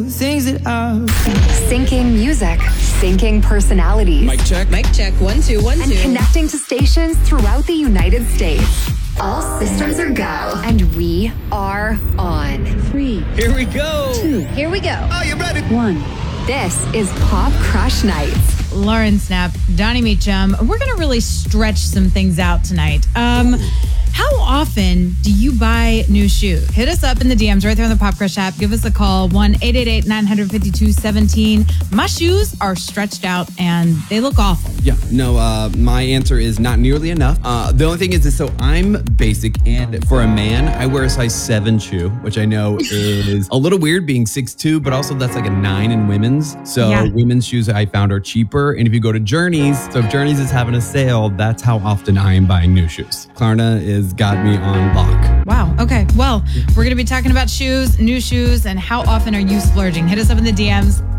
Things that are Syncing music, syncing personalities. Mic check. Mic check. 1, 2, 1, 2. And connecting to stations throughout the United States. All systems are go. And we are on. 3. Here we go. 2. Here we go. Are you ready? 1. This is Pop Crush Nights. Lauren Snap, Donnie Meacham. We're going to really stretch some things out tonight. How often do you buy new shoes? Hit us up in the DMs right there on the Pop Crush app. Give us a call, 1-888-952-17. My shoes are stretched out and they look awful. Yeah, no, my answer is not nearly enough. The only thing is so I'm basic, and for a man, I wear a size 7 shoe, which I know is a little weird being 6'2", but also that's like a 9 in women's. So women's shoes I found are cheaper. And if you go to Journeys, so if Journeys is having a sale, that's how often I am buying new shoes. Klarna is got me on lock. Wow. Okay. Well, we're going to be talking about shoes, new shoes, and how often are you splurging? Hit us up in the DMs